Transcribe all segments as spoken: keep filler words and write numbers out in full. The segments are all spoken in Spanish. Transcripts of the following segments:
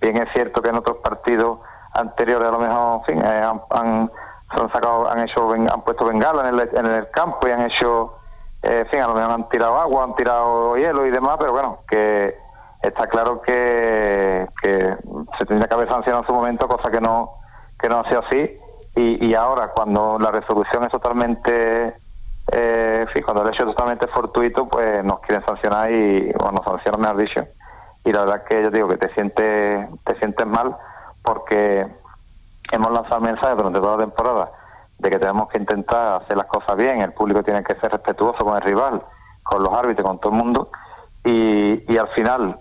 bien es cierto que en otros partidos anteriores a lo mejor, en fin, eh, han, han, se han sacado, han hecho, han puesto bengala en el, en el campo y han hecho, eh, en fin, a lo mejor han tirado agua, han tirado hielo y demás, pero bueno, que está claro que, que se tendría que haber sancionado en su momento, cosa que no, que no ha sido así, y, y ahora cuando la resolución es totalmente, eh, en fin, cuando el hecho es totalmente fortuito, pues nos quieren sancionar y, bueno, nos sancionan, mejor dicho, y la verdad es que yo digo que te sientes, te sientes mal, porque hemos lanzado mensajes durante toda la temporada de que tenemos que intentar hacer las cosas bien, el público tiene que ser respetuoso con el rival, con los árbitros, con todo el mundo, y, y al final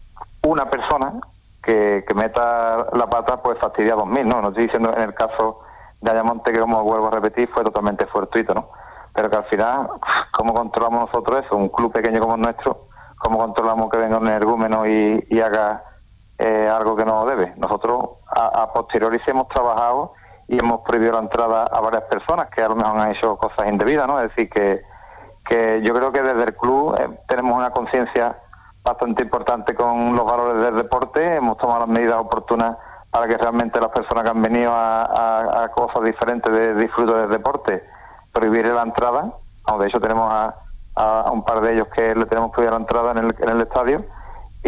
una persona que, que meta la pata pues fastidia a dos mil, ¿no? No estoy diciendo en el caso de Ayamonte, que como vuelvo a repetir, fue totalmente fortuito, ¿no? Pero que al final, ¿cómo controlamos nosotros eso? Un club pequeño como el nuestro, ¿cómo controlamos que venga un energúmeno y, y haga eh, algo que no debe? Nosotros a, a posteriori sí hemos trabajado y hemos prohibido la entrada a varias personas que a lo mejor han hecho cosas indebidas, ¿no? Es decir, que, que yo creo que desde el club eh, tenemos una conciencia bastante importante con los valores del deporte, hemos tomado las medidas oportunas para que realmente las personas que han venido a, a, a cosas diferentes de disfrute del deporte, prohibir la entrada, de hecho tenemos a, a un par de ellos que le tenemos prohibida la entrada en el, en el estadio, y,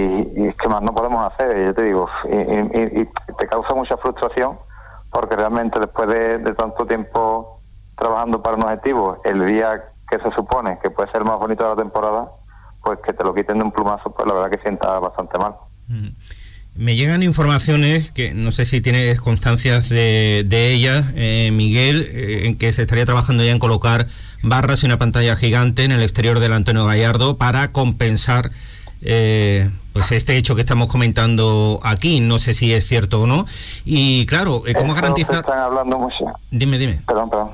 y es que más no podemos hacer, yo te digo, y, y, y te causa mucha frustración, porque realmente después de, de tanto tiempo trabajando para un objetivo, el día que se supone que puede ser el más bonito de la temporada, pues que te lo quiten de un plumazo, pues la verdad que sienta bastante mal. Mm. Me llegan informaciones, que no sé si tienes constancias de, de ellas, eh, Miguel, eh, en que se estaría trabajando ya en colocar barras y una pantalla gigante en el exterior del Antonio Gallardo para compensar eh, pues este hecho que estamos comentando aquí. No sé si es cierto o no. Y claro, eh, ¿cómo garantizar? Están hablando mucho. Dime, dime. Perdón, perdón.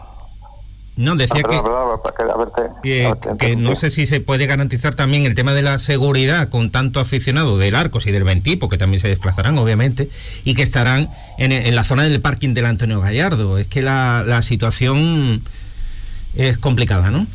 No, decía ah, que, perdón, perdón, a verte, que, a verte, que no sé si se puede garantizar también el tema de la seguridad con tanto aficionado del Arcos y del Ventipo, que también se desplazarán obviamente, y que estarán en, en la zona del parking del Antonio Gallardo. Es que la, la situación es complicada, ¿no?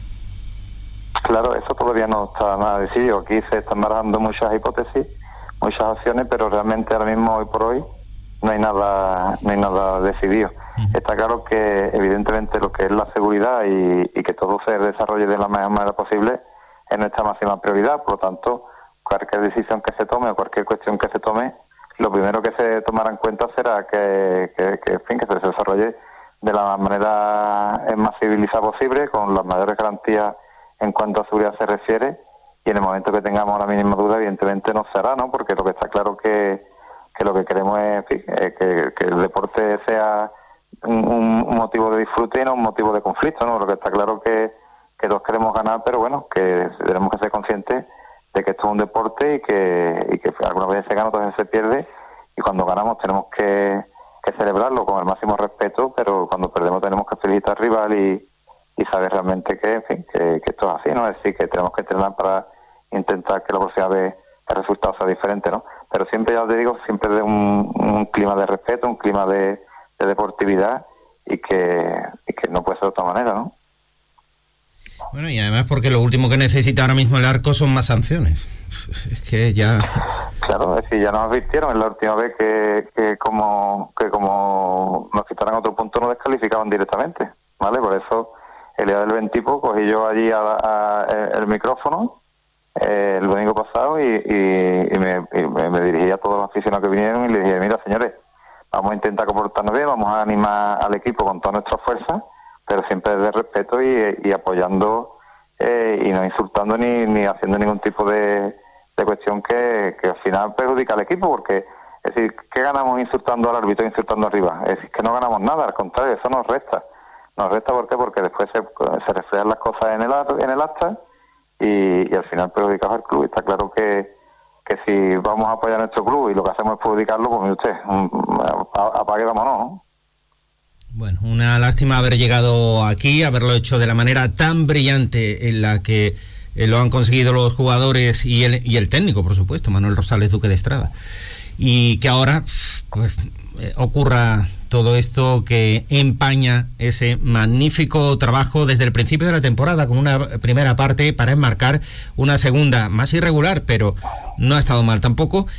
Claro, eso todavía no está nada decidido. Aquí se están barajando muchas hipótesis, muchas opciones, pero realmente ahora mismo, hoy por hoy, no hay nada, no hay nada decidido. Está claro que evidentemente lo que es la seguridad y, y que todo se desarrolle de la mejor manera posible es nuestra máxima prioridad. Por lo tanto, cualquier decisión que se tome o cualquier cuestión que se tome, lo primero que se tomará en cuenta será que, que, que, en fin, que se desarrolle de la manera más civilizada posible, con las mayores garantías en cuanto a seguridad se refiere, y en el momento que tengamos la mínima duda, evidentemente no se hará, ¿no? Porque lo que está claro que, que lo que queremos es, en fin, que, que el deporte sea Un, un motivo de disfrute y no un motivo de conflicto, ¿no? Lo que está claro que, que todos queremos ganar, pero bueno, que tenemos que ser conscientes de que esto es un deporte y que, y que algunas veces se gana, otras veces se pierde, y cuando ganamos tenemos que, que celebrarlo con el máximo respeto, pero cuando perdemos tenemos que felicitar al rival y, y saber realmente que, en fin, que, que esto es así, ¿no? Es decir, que tenemos que entrenar para intentar que la próxima vez el resultado sea diferente, ¿no? Pero siempre, ya te digo, siempre de un, un clima de respeto, un clima de de deportividad, y que, y que no puede ser de otra manera, ¿no? Bueno, y además porque lo último que necesita ahora mismo el Arco son más sanciones. Es que ya... Claro, es decir, ya nos advirtieron en la última vez que, que como que como nos quitaran otro punto nos descalificaban directamente, ¿vale? Por eso el día del Ventipo cogí yo allí a, a, a el micrófono eh, el domingo pasado y, y, y, me, y me, me dirigí a todos los aficionados que vinieron y les dije, mira, señores, vamos a intentar comportarnos bien, vamos a animar al equipo con toda nuestra fuerza, pero siempre desde respeto y, y apoyando eh, y no insultando ni, ni haciendo ningún tipo de, de cuestión que, que al final perjudica al equipo, porque es decir, ¿qué ganamos insultando al árbitro, insultando arriba? Es decir, que no ganamos nada, al contrario, eso nos resta. Nos resta ¿por qué? Porque después se, se reflejan las cosas en el, en el acta y, y al final perjudicamos al club. Está claro que que si vamos a apoyar a nuestro club y lo que hacemos es publicarlo, pues mire usted, apague, vámonos, ¿no? Bueno, una lástima haber llegado aquí, haberlo hecho de la manera tan brillante en la que eh, lo han conseguido los jugadores y el, y el técnico, por supuesto, Manuel Rosales Duque de Estrada, y que ahora pues eh, ocurra todo esto que empaña ese magnífico trabajo desde el principio de la temporada, con una primera parte para enmarcar una segunda más irregular, pero no ha estado mal tampoco,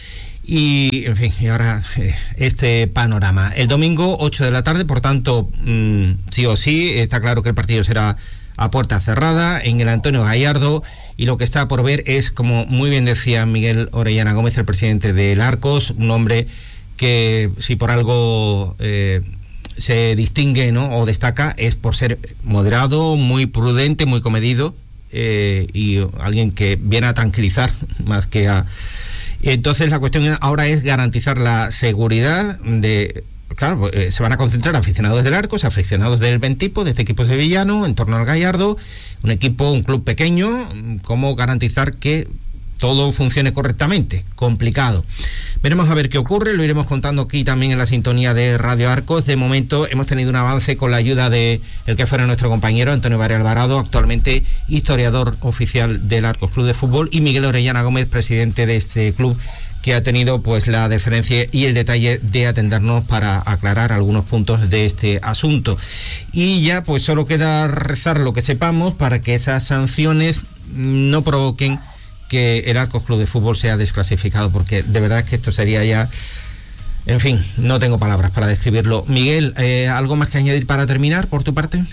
Y, en fin, y ahora eh, este panorama. El domingo, ocho de la tarde, por tanto, mmm, sí o sí, está claro que el partido será a puerta cerrada en el Antonio Gallardo, y lo que está por ver es, como muy bien decía Miguel Orellana Gómez, el presidente del Arcos, un hombre que, si por algo eh, se distingue, ¿no?, o destaca, es por ser moderado, muy prudente, muy comedido, eh, y alguien que viene a tranquilizar más que a... Entonces la cuestión ahora es garantizar la seguridad de... Claro, eh, se van a concentrar aficionados del Arcos, aficionados del Bentipo, de este equipo sevillano, en torno al Gallardo, un equipo, un club pequeño. ¿Cómo garantizar que todo funcione correctamente? Complicado. Veremos a ver qué ocurre, lo iremos contando aquí también en la sintonía de Radio Arcos. De momento hemos tenido un avance con la ayuda de el que fuera nuestro compañero Antonio Barrio Alvarado, actualmente historiador oficial del Arcos Club de Fútbol, y Miguel Orellana Gómez, presidente de este club, que ha tenido pues la deferencia y el detalle de atendernos para aclarar algunos puntos de este asunto. Y ya pues solo queda rezar lo que sepamos para que esas sanciones no provoquen que el Arcos Club de Fútbol sea desclasificado, porque de verdad es que esto sería ya... En fin, no tengo palabras para describirlo. Miguel, eh, ¿algo más que añadir para terminar por tu parte?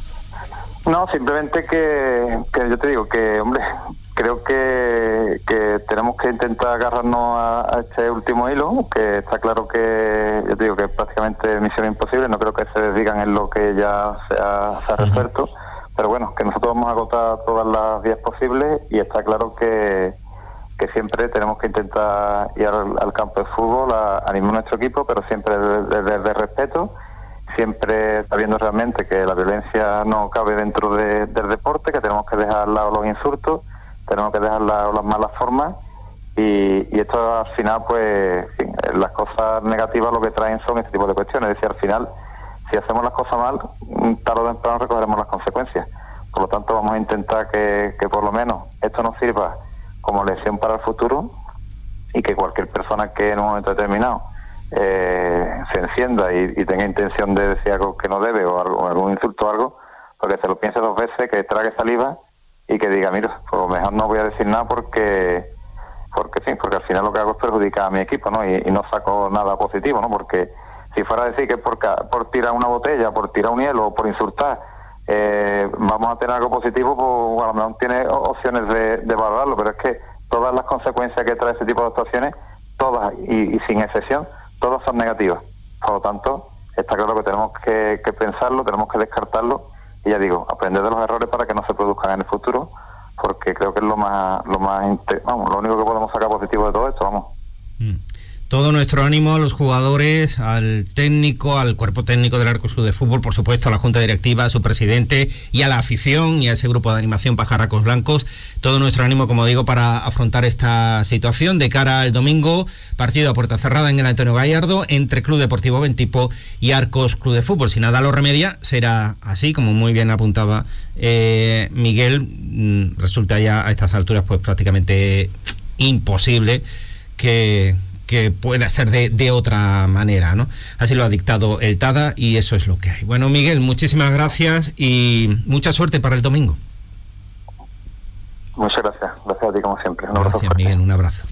No, simplemente que, que yo te digo que, hombre, creo que, que tenemos que intentar agarrarnos a, a este último hilo, que está claro que, yo te digo que es prácticamente misión imposible, no creo que se desdigan en lo que ya se ha, se ha resuelto, pero bueno, que nosotros vamos a agotar todas las vías posibles, y está claro que, que siempre tenemos que intentar ir al, al campo de fútbol a animar a nuestro equipo, pero siempre desde de, de, de respeto, siempre sabiendo realmente que la violencia no cabe dentro de, del deporte, que tenemos que dejar al lado los insultos, tenemos que dejar al lado las malas formas, y, y esto al final, pues, en fin, las cosas negativas lo que traen son este tipo de cuestiones. Es decir, al final, si hacemos las cosas mal, tarde o temprano recogeremos las consecuencias. Por lo tanto, vamos a intentar que, que por lo menos esto nos sirva como lección para el futuro, y que cualquier persona que en un momento determinado eh, se encienda y, y tenga intención de decir algo que no debe, o, algo, o algún insulto o algo, porque se lo piense dos veces, que trague saliva y que diga, mira, por lo mejor no voy a decir nada porque porque sí, porque al final lo que hago es perjudicar a mi equipo, ¿no? Y, y no saco nada positivo, ¿no? Porque si fuera a decir que por, por tirar una botella, por tirar un hielo o por insultar, eh, vamos a tener algo positivo, pues a lo mejor tiene opciones de, de valorarlo, pero es que todas las consecuencias que trae ese tipo de actuaciones, todas y, y sin excepción, todas son negativas. Por lo tanto, está claro que tenemos que, que pensarlo, tenemos que descartarlo, y ya digo, aprender de los errores para que no se produzcan en el futuro, porque creo que es lo más, lo más, vamos, lo único que podemos sacar positivo de todo esto, vamos. Mm. Todo nuestro ánimo a los jugadores, al técnico, al cuerpo técnico del Arcos Club de Fútbol, por supuesto a la Junta Directiva, a su presidente, y a la afición y a ese grupo de animación Pajarracos Blancos. Todo nuestro ánimo, como digo, para afrontar esta situación de cara al domingo, partido a puerta cerrada en el Antonio Gallardo entre Club Deportivo Bentipo y Arcos Club de Fútbol. Si nada lo remedia, será así, como muy bien apuntaba eh, Miguel. Resulta ya a estas alturas pues prácticamente imposible que... que pueda ser de, de otra manera, ¿no? Así lo ha dictado el T A D A, y eso es lo que hay. Bueno, Miguel, muchísimas gracias y mucha suerte para el domingo. Muchas gracias. Gracias a ti, como siempre. Un gracias, abrazo, Miguel, un abrazo.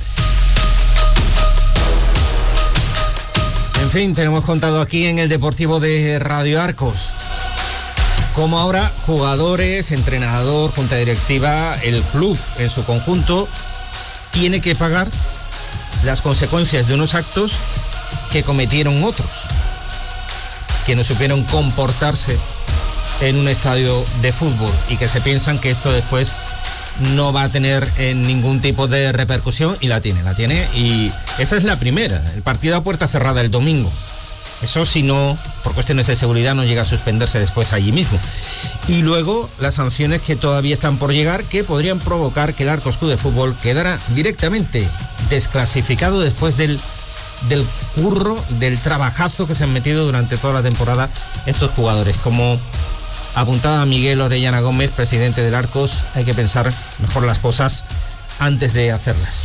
En fin, tenemos contado aquí en el Deportivo de Radio Arcos como ahora jugadores, entrenador, junta directiva, el club en su conjunto tiene que pagar las consecuencias de unos actos que cometieron otros, que no supieron comportarse en un estadio de fútbol, y que se piensan que esto después no va a tener eh, ningún tipo de repercusión, y la tiene, la tiene, y esta es la primera, el partido a puerta cerrada el domingo. Eso, si no, por cuestiones de seguridad, no llega a suspenderse después allí mismo. Y luego las sanciones que todavía están por llegar, que podrían provocar que el Arcos Club de Fútbol quedara directamente desclasificado después del, del curro, del trabajazo que se han metido durante toda la temporada estos jugadores. Como apuntaba Miguel Orellana Gómez, presidente del Arcos, hay que pensar mejor las cosas antes de hacerlas.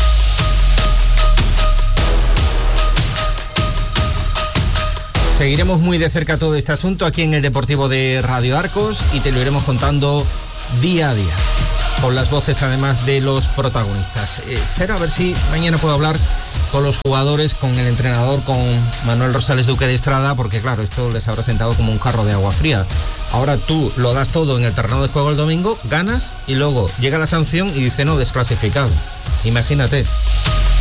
Seguiremos muy de cerca todo este asunto aquí en el Deportivo de Radio Arcos, y te lo iremos contando día a día. con las voces además de los protagonistas. Eh, espero a ver si mañana puedo hablar con los jugadores, con el entrenador, con Manuel Rosales Duque de Estrada, porque claro, esto les habrá sentado como un jarro de agua fría. Ahora tú lo das todo en el terreno de juego el domingo, ganas y luego llega la sanción y dice no, desclasificado. Imagínate.